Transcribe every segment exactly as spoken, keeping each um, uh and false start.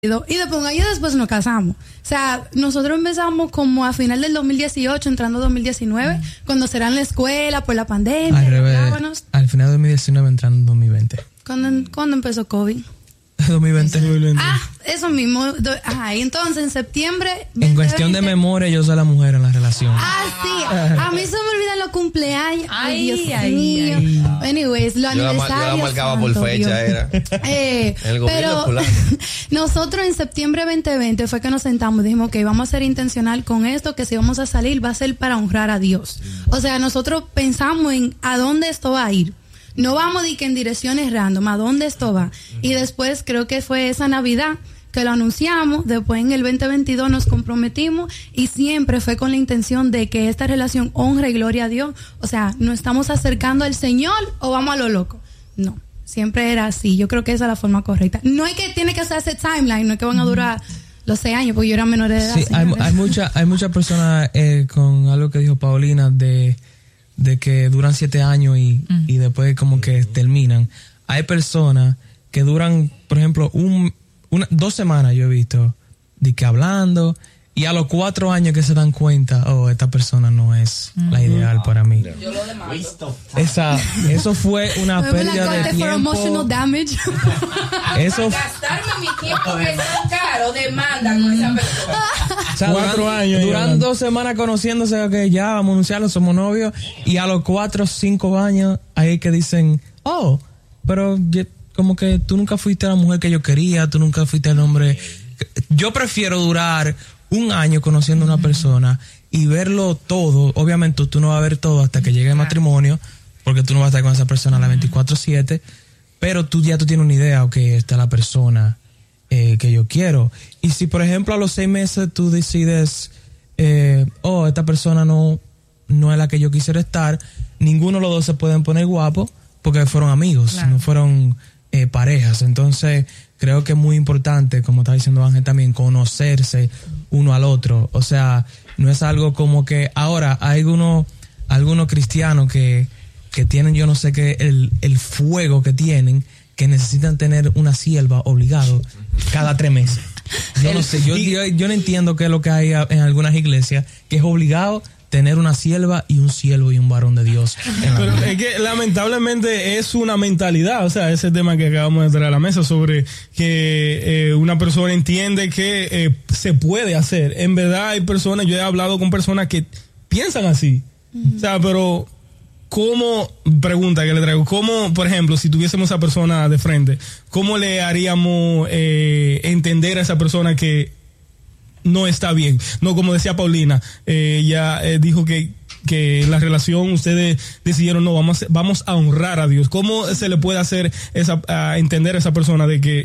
Y después un año después nos casamos. O sea, nosotros empezamos como a final del dos mil dieciocho, entrando dos mil diecinueve, mm. cuando será en la escuela por la pandemia. Al revés, al final de dos mil diecinueve, entrando en dos mil veinte. ¿Cuándo, ¿cuándo empezó COVID? dos mil veinte. dos mil veinte. Ah, eso mismo. Ajá, entonces en septiembre... En cuestión de memoria, yo soy la mujer en la relación. Ah, sí. A mí se me olvidan los cumpleaños. Ay, Dios ay, mío. Ay. Anyways, los yo aniversarios. La, yo la marcaba por fecha, Dios. era. Eh, el gobierno pero nosotros en septiembre veinte veinte fue que nos sentamos y dijimos que vamos a ser intencional con esto, que si vamos a salir va a ser para honrar a Dios. O sea, nosotros pensamos en a dónde esto va a ir. No vamos de que en direcciones random, a dónde esto va. Y después creo que fue esa Navidad que lo anunciamos, después en el veinte veintidós nos comprometimos y siempre fue con la intención de que esta relación honre y gloria a Dios. O sea, ¿nos estamos acercando al Señor o vamos a lo loco? No, siempre era así. Yo creo que esa es la forma correcta. No es que tiene que ser ese timeline, no es que van a durar los seis años, porque yo era menor de edad. Sí, hay, hay muchas hay mucha personas eh, con algo que dijo Paulina de... de que duran siete años y, mm. y después como que terminan. Hay personas que duran, por ejemplo, un, una, dos semanas yo he visto, de que hablando, y a los cuatro años que se dan cuenta, oh, esta persona no es mm. la ideal para mí. Yo lo demando. Esa, eso fue una pérdida de tiempo. Emotional damage. Eso gastarme mi tiempo que es tan caro, demanda con esa persona. O sea, cuatro duran, años. Duran dos semanas conociéndose, que ya vamos a anunciarlo, somos novios, y a los cuatro o cinco años, ahí que dicen, oh, pero como que tú nunca fuiste la mujer que yo quería, tú nunca fuiste el hombre. Yo prefiero durar un año conociendo a una persona y verlo todo. Obviamente tú no vas a ver todo hasta que llegue el matrimonio, porque tú no vas a estar con esa persona a las veinticuatro siete, pero tú ya tú tienes una idea, ok, esta es la persona eh, que yo quiero. Y si por ejemplo a los seis meses tú decides, eh, oh, esta persona no, no es la que yo quisiera estar, ninguno de los dos se pueden poner guapos porque fueron amigos, claro. no fueron eh, parejas. Entonces creo que es muy importante, como está diciendo Ángel también, conocerse uno al otro. O sea, no es algo como que ahora hay algunos, algunos cristianos que, que tienen, yo no sé qué, el, el fuego que tienen, que necesitan tener una sierva obligado cada tres meses. Yo no sé, yo, yo, yo no entiendo qué es lo que hay en algunas iglesias, que es obligado tener una sierva y un siervo y un varón de Dios. Pero es que lamentablemente es una mentalidad, o sea, ese tema que acabamos de traer a la mesa sobre que eh, una persona entiende que eh, se puede hacer. En verdad hay personas, yo he hablado con personas que piensan así. Mm. O sea, pero ¿cómo, pregunta que le traigo, cómo, por ejemplo, si tuviésemos a esa persona de frente, cómo le haríamos eh, entender a esa persona que no está bien? No, como decía Paulina, eh, ella eh, dijo que, que la relación, ustedes decidieron, no, vamos a, vamos a honrar a Dios. ¿Cómo se le puede hacer esa, a entender a esa persona de que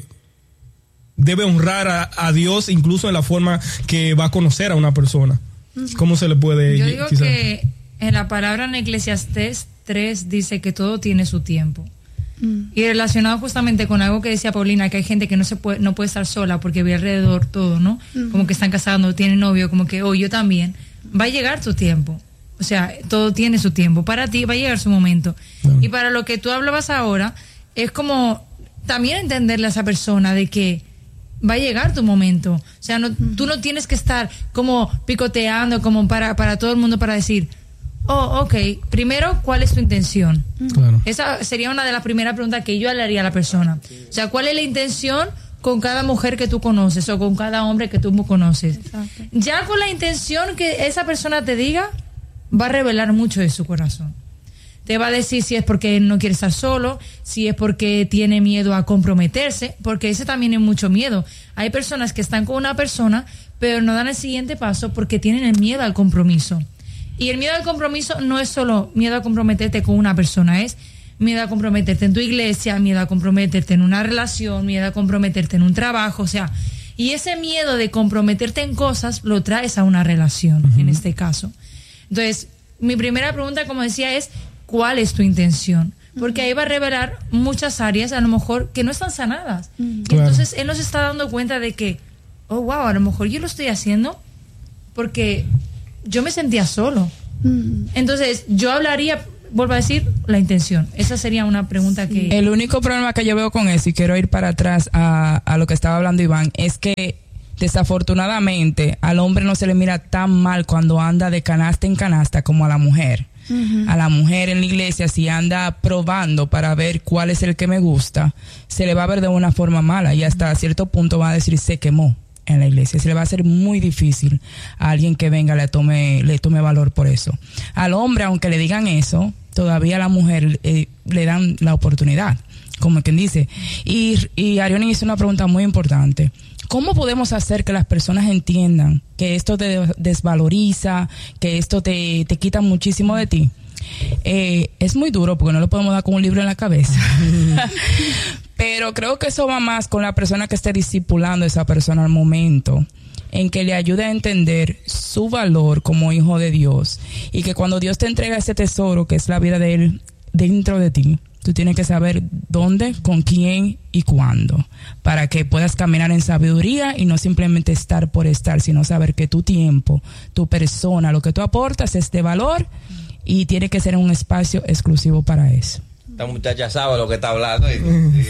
debe honrar a, a Dios incluso en la forma que va a conocer a una persona? ¿Cómo se le puede? Yo digo quizás? Que en la palabra en Eclesiastés tres dice que todo tiene su tiempo. Mm. Y relacionado justamente con algo que decía Paulina, que hay gente que no se puede, no puede estar sola porque ve alrededor todo, ¿no? Mm. Como que están casando, tienen novio, como que, oh, yo también. Va a llegar tu tiempo. O sea, todo tiene su tiempo. Para ti va a llegar su momento. Mm. Y para lo que tú hablabas ahora, es como también entenderle a esa persona de que va a llegar tu momento. O sea, no, mm. tú no tienes que estar como picoteando como para, para todo el mundo para decir, oh, ok, primero, ¿cuál es tu intención? Claro. Esa sería una de las primeras preguntas que yo le haría a la persona. O sea, ¿cuál es la intención con cada mujer que tú conoces o con cada hombre que tú conoces? Exacto. Ya con la intención que esa persona te diga, va a revelar mucho de su corazón. Te va a decir si es porque no quiere estar solo, si es porque tiene miedo a comprometerse, porque ese también es mucho miedo. Hay personas que están con una persona, pero no dan el siguiente paso porque tienen el miedo al compromiso. Y el miedo al compromiso no es solo miedo a comprometerte con una persona, es miedo a comprometerte en tu iglesia, miedo a comprometerte en una relación, miedo a comprometerte en un trabajo, o sea, y ese miedo de comprometerte en cosas lo traes a una relación, uh-huh. en este caso. Entonces, mi primera pregunta, como decía, es ¿cuál es tu intención? Porque ahí va a revelar muchas áreas, a lo mejor, que no están sanadas. Uh-huh. Claro. Entonces, él nos está dando cuenta de que, oh, wow, a lo mejor yo lo estoy haciendo porque yo me sentía solo. Mm. Entonces, yo hablaría vuelvo a decir, la intención. Esa sería una pregunta que... El único problema que yo veo con eso, y quiero ir para atrás a, a lo que estaba hablando Iván, es que desafortunadamente al hombre no se le mira tan mal cuando anda de canasta en canasta como a la mujer. Uh-huh. A la mujer en la iglesia, si anda probando para ver cuál es el que me gusta, se le va a ver de una forma mala y hasta cierto punto va a decir se quemó en la iglesia. Se le va a hacer muy difícil a alguien que venga le tome le tome valor por eso. Al hombre, aunque le digan eso, todavía a la mujer eh, le dan la oportunidad, como quien dice. Y, y Arioni hizo una pregunta muy importante. ¿Cómo podemos hacer que las personas entiendan que esto te desvaloriza, que esto te, te quita muchísimo de ti? Eh, es muy duro porque no lo podemos dar con un libro en la cabeza. Pero creo que eso va más con la persona que esté discipulando a esa persona al momento, en que le ayude a entender su valor como hijo de Dios, y que cuando Dios te entrega ese tesoro que es la vida de Él dentro de ti, tú tienes que saber dónde, con quién y cuándo, para que puedas caminar en sabiduría y no simplemente estar por estar, sino saber que tu tiempo, tu persona, lo que tú aportas es de valor y tiene que ser un espacio exclusivo para eso. Esta muchacha sabe lo que está hablando. Y,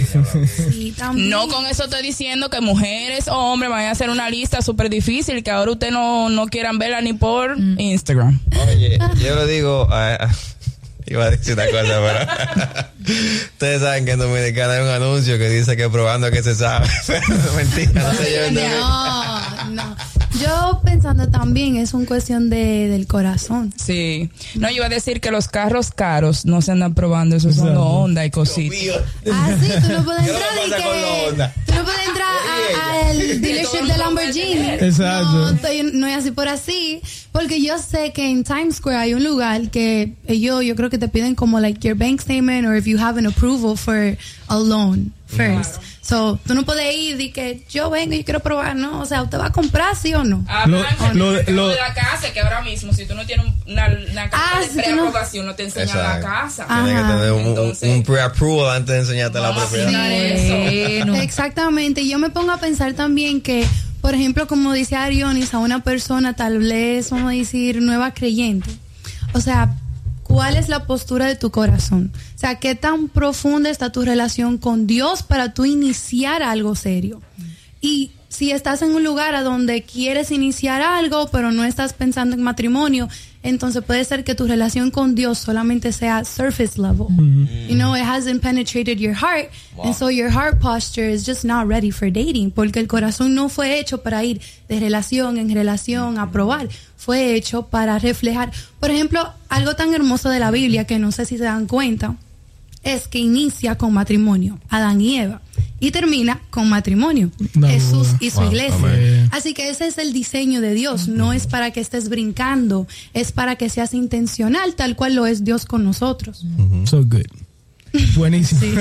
sí, también. No con eso estoy diciendo que mujeres o hombres vayan a hacer una lista súper difícil que ahora ustedes no, no quieran verla ni por mm. Instagram. Oye, yo lo digo... Uh, Iba a decir una cosa, pero ustedes saben que en Dominicana hay un anuncio que dice que probando que se sabe. Mentira, no se lleven de mí. No, no. Yo pensando también es una cuestión de, del corazón. Sí. No, yo iba a decir que los carros caros no se andan probando, esos son los Honda y cositas. Ah, sí, tú no puedes entrar y que... Tú no puedes entrar al dealership de Lamborghini. Exacto. No, no es así por así. Porque yo sé que en Times Square hay un lugar que ellos, yo creo que te piden como like your bank statement or if you have an approval for a loan first. Claro. So, tú no puedes ir y que yo vengo y quiero probar, ¿no? O sea, ¿usted va a comprar, sí o no? Ah, lo, lo, lo, lo de la casa, que ahora mismo, si tú no tienes una, una casa ah, de si preaprobación, no, no te enseñan Exacto. la casa. Tienes que tener un, Entonces, un pre-approval antes de enseñarte la propiedad. Eso. Exactamente. Yo me pongo a pensar también que, por ejemplo, como dice Arionis, a una persona tal vez, vamos a decir, nueva creyente. O sea, ¿cuál es la postura de tu corazón? O sea, ¿qué tan profunda está tu relación con Dios para tú iniciar algo serio? Y si estás en un lugar a donde quieres iniciar algo, pero no estás pensando en matrimonio, entonces puede ser que tu relación con Dios solamente sea surface level. Mm-hmm. You know, it hasn't penetrated your heart, wow. and so your heart posture is just not ready for dating, porque el corazón no fue hecho para ir de relación en relación a probar, fue hecho para reflejar. Por ejemplo, algo tan hermoso de la Biblia que no sé si se dan cuenta, es que inicia con matrimonio, Adán y Eva, y termina con matrimonio, no, Jesús y su wow, iglesia. Amén. Así que ese es el diseño de Dios, no es para que estés brincando, es para que seas intencional, tal cual lo es Dios con nosotros. Mm-hmm. So good. Buenísimo. Sí.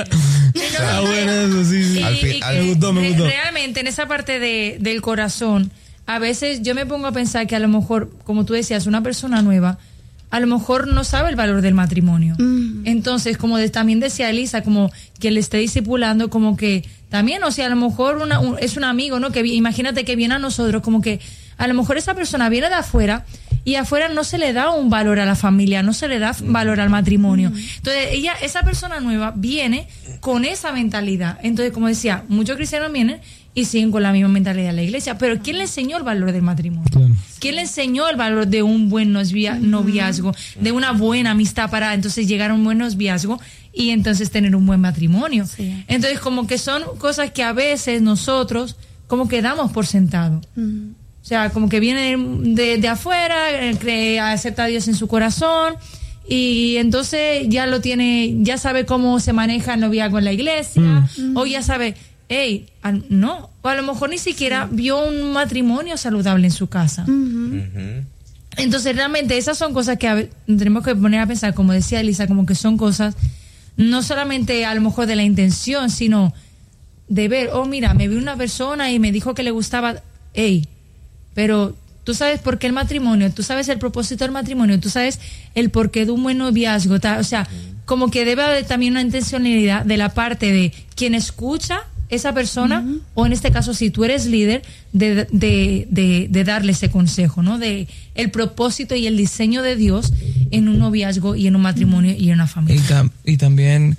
Ah, bueno, eso sí, sí. Y, al fin, y al, me gustó, me gustó. Realmente en esa parte de, del corazón, a veces yo me pongo a pensar que a lo mejor, como tú decías, una persona nueva a lo mejor no sabe el valor del matrimonio. Mm. Entonces, como de, también decía Elisa, como que le esté discipulando, como que también, o sea, a lo mejor una, un, es un amigo, ¿no? Que imagínate que viene a nosotros, como que a lo mejor esa persona viene de afuera y afuera no se le da un valor a la familia, no se le da mm. valor al matrimonio. Mm. Entonces, ella, esa persona nueva viene con esa mentalidad. Entonces, como decía, muchos cristianos vienen y siguen con la misma mentalidad de la iglesia. Pero ¿quién le enseñó el valor del matrimonio? Claro. ¿Quién le enseñó el valor de un buen novia, noviazgo, de una buena amistad para entonces llegar a un buen noviazgo y entonces tener un buen matrimonio? Sí. Entonces, como que son cosas que a veces nosotros como que damos por sentado. Uh-huh. O sea, como que viene de, de afuera, cree, acepta a Dios en su corazón y entonces ya lo tiene, ya sabe cómo se maneja el noviazgo en la iglesia, uh-huh. o ya sabe... Hey, no, o a lo mejor ni siquiera sí. vio un matrimonio saludable en su casa. Uh-huh. Uh-huh. Entonces, realmente esas son cosas que a ver, tenemos que poner a pensar, como decía Elisa, como que son cosas no solamente a lo mejor de la intención, sino de ver, oh, mira, me vi una persona y me dijo que le gustaba, hey, pero tú sabes por qué el matrimonio, tú sabes el propósito del matrimonio, tú sabes el porqué de un buen noviazgo, ta, o sea, uh-huh. como que debe haber también una intencionalidad de la parte de quien escucha esa persona, Uh-huh. o en este caso, si tú eres líder, de, de, de, de darle ese consejo, ¿no? De el propósito y el diseño de Dios en un noviazgo y en un matrimonio y en una Y, familia. tam- y también,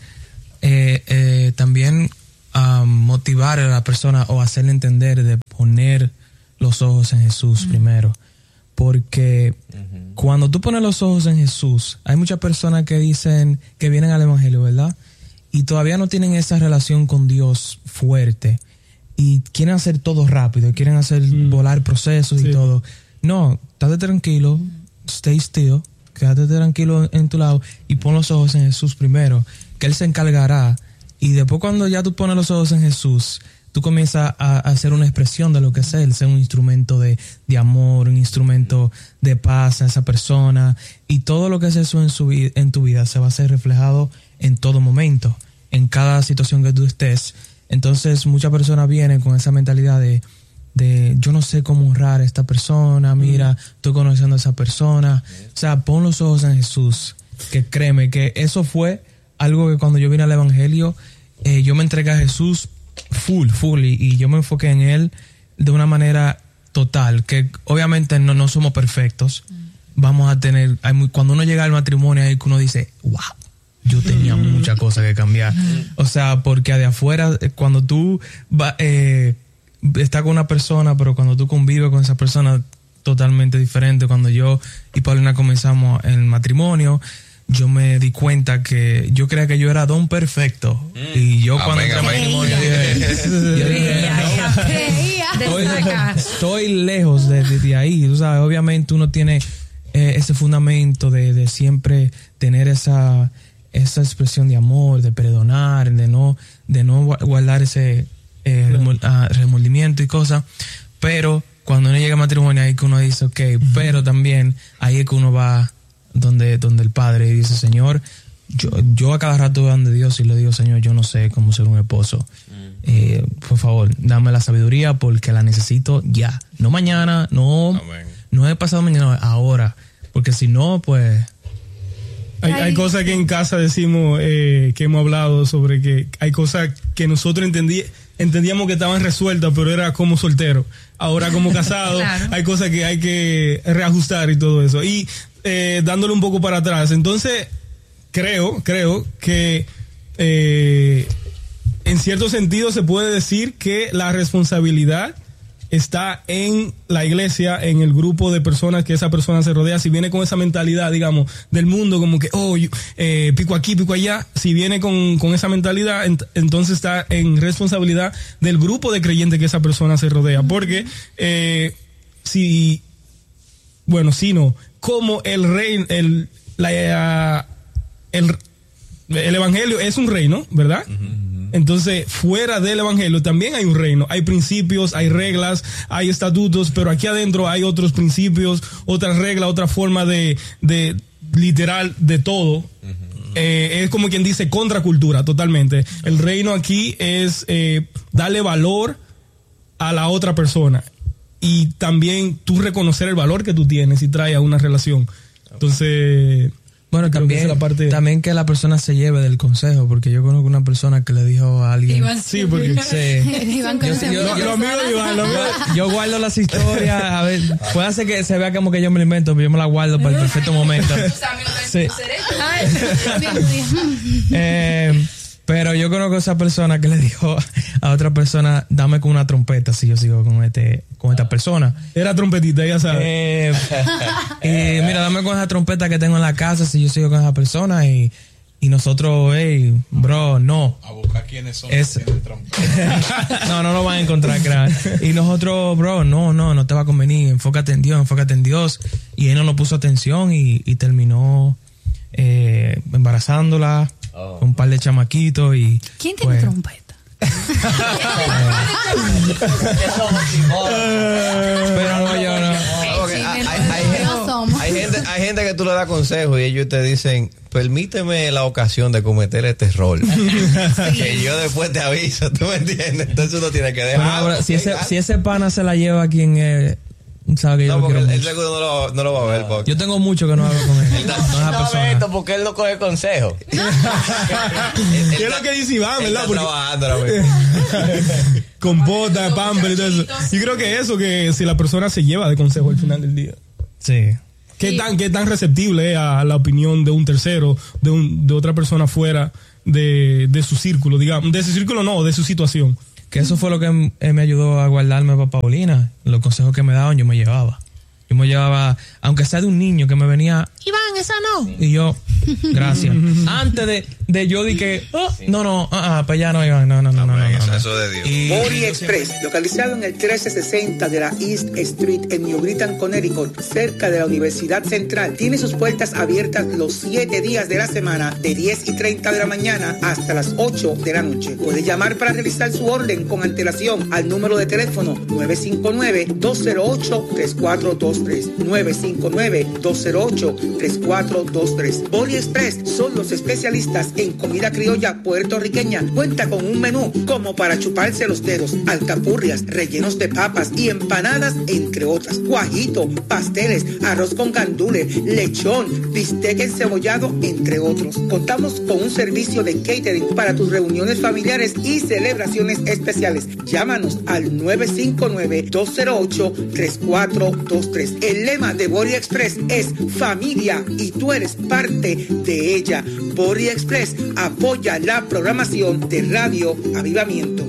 eh, eh, también um, motivar a la persona o hacerle entender de poner los ojos en Jesús primero. Porque cuando tú pones los ojos en Jesús, hay muchas personas que dicen que vienen al Evangelio, ¿verdad? Y todavía no tienen esa relación con Dios fuerte. Y quieren hacer todo rápido, quieren hacer volar procesos Sí. y todo. No, estate tranquilo, stay still, quédate tranquilo en tu lado y pon los ojos en Jesús primero, que Él se encargará. Y después cuando ya tú pones los ojos en Jesús, tú comienzas a, a hacer una expresión de lo que es Él, ser un instrumento de, de amor, un instrumento de paz a esa persona. Y todo lo que es eso en, su, vi- en tu vida se va a ser reflejado en todo momento, en cada situación que tú estés. Entonces muchas personas vienen con esa mentalidad de, de yo no sé cómo honrar a esta persona, mira, estoy conociendo a esa persona. O sea, pon los ojos en Jesús, que créeme que eso fue algo que cuando yo vine al Evangelio, eh, yo me entregué a Jesús full, full, y, y yo me enfoqué en Él de una manera total, que obviamente no, no somos perfectos. Vamos a tener, hay muy, cuando uno llega al matrimonio, ahí que uno dice, wow, yo tenía muchas cosas que cambiar. O sea, porque de afuera, eh, cuando tú va, eh, estás con una persona, pero cuando tú convives con esa persona, totalmente diferente. Cuando yo y Paulina comenzamos el matrimonio, yo me di cuenta que yo creía que yo era don perfecto. Mm. Y yo Amén, cuando entré al matrimonio, dije, yo dije, no, Creía. estoy, estoy lejos de, de, de ahí. Tú sabes, obviamente uno tiene eh, ese fundamento de, de siempre tener esa, esa expresión de amor, de perdonar, de no, de no guardar ese eh, remol, uh, remordimiento y cosas. Pero cuando uno llega al matrimonio, ahí que uno dice, ok, uh-huh. Pero también ahí es que uno va donde, donde el Padre y dice, Señor, yo, yo a cada rato voy donde Dios y le digo, Señor, yo no sé cómo ser un esposo. Uh-huh. Eh, por favor, dame la sabiduría porque la necesito ya. No mañana, no, Amén. No he pasado mañana, ahora. Porque si no, pues... Hay, hay cosas que en casa decimos, eh, que hemos hablado sobre que hay cosas que nosotros entendí, entendíamos que estaban resueltas, pero era como soltero. Ahora como casado, claro. Hay cosas que hay que reajustar y todo eso. Y eh, dándole un poco para atrás. Entonces, creo, creo que eh, en cierto sentido se puede decir que la responsabilidad está en la iglesia, en el grupo de personas que esa persona se rodea. Si viene con esa mentalidad, digamos, del mundo, como que, oh, yo, eh, pico aquí, pico allá. Si viene con, con esa mentalidad, ent- entonces está en responsabilidad del grupo de creyentes que esa persona se rodea. Porque, eh, si, bueno, si no, como el rey, el, la, el, el evangelio es un reino, ¿verdad? Uh-huh. Entonces, fuera del evangelio también hay un reino, hay principios, hay reglas, hay estatutos, pero aquí adentro hay otros principios, otras reglas, otra forma de, de literal de todo. Uh-huh. Eh, es como quien dice contracultura, totalmente. El reino aquí es eh, darle valor a la otra persona y también tú reconocer el valor que tú tienes y trae a una relación. Entonces... Bueno, también, la parte... también que la persona se lleve del consejo, porque yo conozco una persona que le dijo a alguien... Iván, sí, porque... Sí. Iván yo, yo, yo, lo, lo mío de Iván, lo mío, yo guardo las historias, a ver, puede hacer que se vea como que yo me lo invento, pero yo me la guardo para el perfecto momento. Sí. eh, pero yo conozco a esa persona que le dijo a otra persona, dame con una trompeta si yo sigo con este con esta persona. Era trompetita, ya sabes. Eh, eh, mira, dame con esa trompeta que tengo en la casa si yo sigo con esa persona y, y nosotros, hey, bro, no. A buscar quiénes son es, los que tienen trompeta. No, no lo van a encontrar, claro. Y nosotros, bro, no, no, no te va a convenir, enfócate en Dios, enfócate en Dios. Y él no nos puso atención y, y terminó eh, embarazándola. Oh. Con un par de chamaquitos y... ¿Quién tiene pues, trompeta? Pero no, yo no. Okay, hay, hay, hay, gente, hay, gente, hay gente que tú le das consejos y ellos te dicen, permíteme la ocasión de cometer este error. Sí. Que yo después te aviso, ¿tú me entiendes? Entonces uno tiene que dejar. Ahora, si, ese, si ese pana se la lleva a quien... Eh, sabe que yo No, lo porque quiero él, él mucho. seguro no lo, no lo va a ver. Porque... Yo tengo mucho que no hablo con él. Él no, No es no esa ve persona. esto porque él no coge consejo. ¿Qué es lo que dice Iván, Él verdad? está Porque- trabajando ahora mismo. Con bota, pamper y todo eso. Yo creo que eso, que si la persona se lleva de consejo al final del día. Sí. ¿Qué, Sí. tan, qué tan receptible es a la opinión de un tercero, de, un, de otra persona fuera de, de su círculo, digamos? De su círculo no, de su situación. Que eso fue lo que eh, me ayudó a guardarme para Paulina. Los consejos que me daban yo me llevaba. Yo me llevaba, aunque sea de un niño que me venía, Iván, esa no. Y yo, gracias. Antes de, de yo di que, oh, no, no, ah, ah, pues ya no, Iván, no, no, no, no. no, Eso, no. eso de Dios. Y- Bori Express, localizado en el trece sesenta de la East Street en New Britain, Connecticut, cerca de la Universidad Central, tiene sus puertas abiertas los siete días de la semana, de diez y treinta de la mañana hasta las ocho de la noche. Puede llamar para realizar su orden con antelación al número de teléfono nueve cinco nueve, dos cero ocho, tres cuatro dos tres, nueve cinco nueve, dos cero ocho, tres cuatro dos tres. Bori Express son los especialistas en comida criolla puertorriqueña. Cuenta con un menú como para chuparse los dedos, alcapurrias, rellenos de papas y empanadas, entre otras. Guajito, pasteles, arroz con gandules, lechón, bistec encebollado, entre otros. Contamos con un servicio de catering para tus reuniones familiares y celebraciones especiales. Llámanos al nueve cinco nueve, dos cero ocho, tres cuatro dos tres. El lema de Bori Express es familia y tú eres parte de ella. Bori Express apoya la programación de Radio Avivamiento.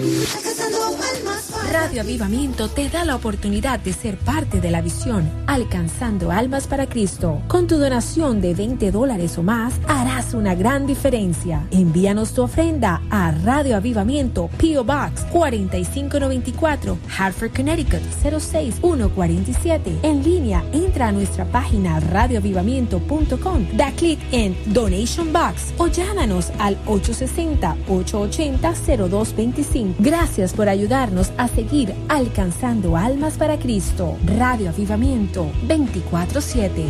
Radio Avivamiento te da la oportunidad de ser parte de la visión Alcanzando Almas para Cristo. Con tu donación de veinte dólares o más, harás una gran diferencia. Envíanos tu ofrenda a Radio Avivamiento, P O Box cuatro cinco nueve cuatro, Hartford, Connecticut cero seis uno cuatro siete. En línea, entra a nuestra página radio avivamiento punto com, da clic en Donation Box o llámanos al ocho seis cero, ocho ocho cero, cero dos dos cinco. Gracias por ayudarnos a seguir alcanzando almas para Cristo. Radio Avivamiento veinticuatro siete.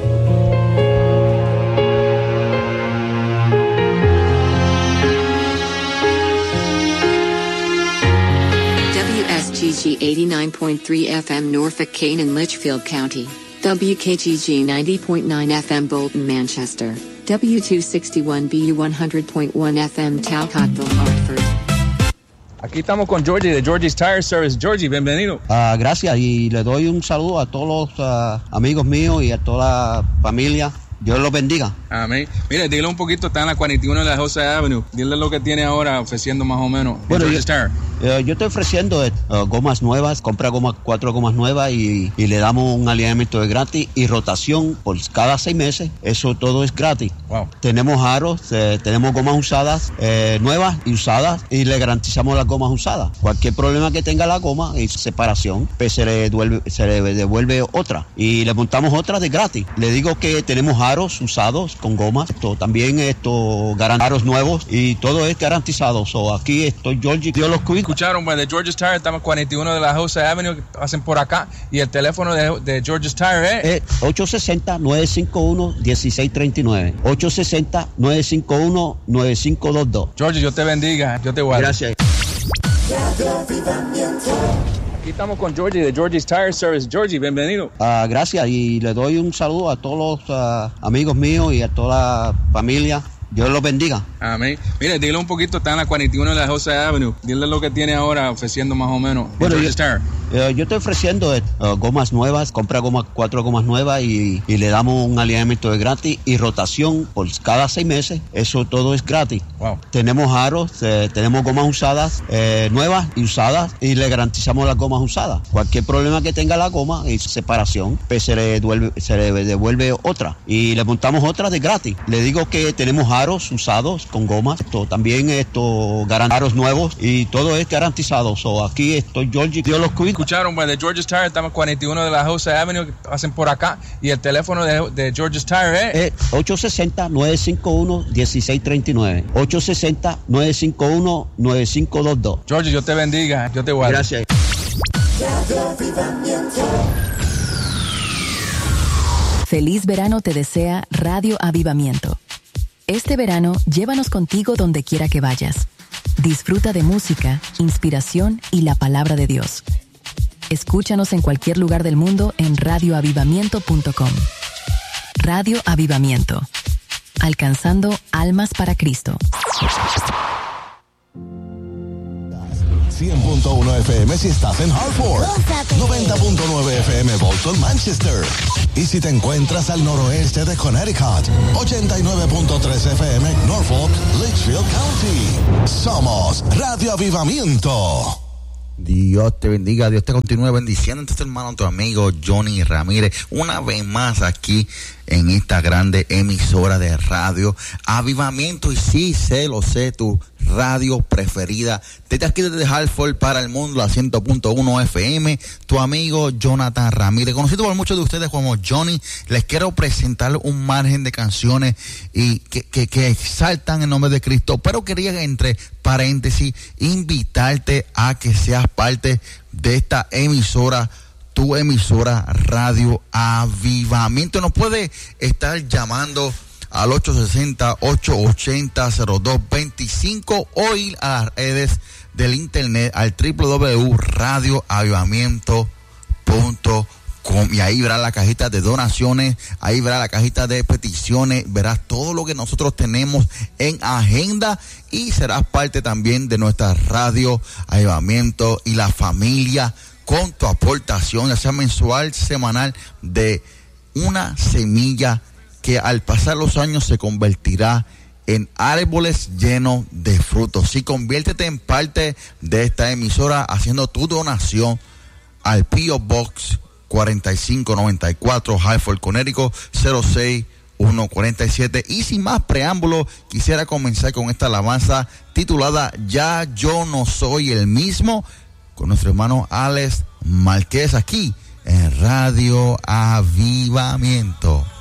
W S G G eighty-nine point three F M Norfolk, Kane and Litchfield County. W K G G ninety point nine F M Bolton, Manchester. W two sixty-one B U one hundred point one F M Talcottville, Hartford. Aquí estamos con Georgie de Georgie's Tire Service. Georgie, bienvenido. Uh, gracias, y le doy un saludo a todos los uh, amigos míos y a toda la familia. Dios los bendiga. Amén. Mire, dile un poquito, está en la cuarenta y uno de la Jose Avenue. Dile lo que tiene ahora ofreciendo más o menos. Bueno, Georgie's Tire. yo, yo estoy ofreciendo uh, gomas nuevas, compra gomas, cuatro gomas nuevas y, y le damos un alineamiento de gratis y rotación por cada seis meses. Eso todo es gratis. Wow. Tenemos aros, eh, tenemos gomas usadas, eh, nuevas y usadas, y le garantizamos las gomas usadas. Cualquier problema que tenga la goma y separación, pues se le devuelve, se le devuelve otra y le montamos otra de gratis. Le digo que tenemos aros usados con gomas, esto, también esto, aros nuevos y todo es garantizado. So, aquí estoy, Georgie, Dios los cuida. Escucharon, pues, de Georgie's Tire, estamos en cuarenta y uno de la Jose Avenue, que pasen por acá, y el teléfono de, de Georgie's Tire es... Eh, ocho seis cero, nueve cinco uno, uno seis tres nueve. ocho seis cero, nueve cinco uno, nueve cinco dos dos. Georgie, Dios te bendiga, yo te guardo. Gracias. Aquí estamos con Georgie de Georgie's Tire Service. Georgie, bienvenido. Uh, gracias, y le doy un saludo a todos los uh, amigos míos y a toda la familia. Dios los bendiga. Amén. Mire, dile un poquito, está en la cuarenta y uno de la Jose Avenue. Dile lo que tiene ahora ofreciendo más o menos. Bueno, Georgie's Tire. yo, yo estoy ofreciendo uh, gomas nuevas, compra gomas, cuatro gomas nuevas y, y le damos un alineamiento de gratis y rotación por cada seis meses. Eso todo es gratis. Wow. Tenemos aros, eh, tenemos gomas usadas, eh, nuevas y usadas, y le garantizamos las gomas usadas. Cualquier problema que tenga la goma y separación, pues se le devuelve, se le devuelve otra y le montamos otra de gratis. Le digo que tenemos aros usados con gomas, esto, también esto, aros nuevos y todo es garantizado. So, aquí estoy, Georgie, Dios los cuida. Escucharon, pues, de Georgie's Tire, estamos en cuarenta y uno de la Jose Avenue, que pasen por acá, y el teléfono de, de Georgie's Tire es... Eh, ocho seis cero, nueve cinco uno, uno seis tres nueve. ocho seis cero, nueve cinco uno, nueve cinco dos dos. Georgie, Dios te bendiga, yo te guardo. Gracias. Feliz verano te desea Radio Avivamiento. Este verano, llévanos contigo donde quiera que vayas. Disfruta de música, inspiración y la palabra de Dios. Escúchanos en cualquier lugar del mundo en radio avivamiento punto com. Radio Avivamiento. Alcanzando almas para Cristo. cien punto uno F M si estás en Hartford, noventa punto nueve F M Bolton, Manchester. Y si te encuentras al noroeste de Connecticut, ochenta y nueve punto tres F M Norfolk, Litchfield County. Somos Radio Avivamiento. Dios te bendiga, Dios te continúe bendiciendo. Entonces, hermano, tu amigo Johnny Ramírez, una vez más aquí en esta grande emisora de radio Avivamiento. Y sí, sé, lo sé, tu radio preferida. Desde aquí, desde Hartford para el mundo, la cien punto uno F M, tu amigo Jonathan Ramírez, conocido por muchos de ustedes como Johnny. Les quiero presentar un margen de canciones y que, que, que exaltan el nombre de Cristo, pero quería, entre paréntesis, invitarte a que seas parte de esta emisora, tu emisora Radio Avivamiento. Nos puede estar llamando al ocho seis cero, ocho ocho cero, cero dos dos cinco o ir a las redes del internet al doble u doble u doble u punto radio avivamiento punto com, y ahí verás la cajita de donaciones, ahí verás la cajita de peticiones, verás todo lo que nosotros tenemos en agenda y serás parte también de nuestra Radio Avivamiento y la familia con tu aportación, ya sea mensual, semanal, de una semilla que al pasar los años se convertirá en árboles llenos de frutos. Sí, conviértete en parte de esta emisora haciendo tu donación al P O Box cuarenta y cinco noventa y cuatro, Hartford, Connecticut, cero seis uno cuatro siete. Y sin más preámbulo, quisiera comenzar con esta alabanza titulada Ya yo no soy el mismo, con nuestro hermano Alex Márquez, aquí en Radio Avivamiento.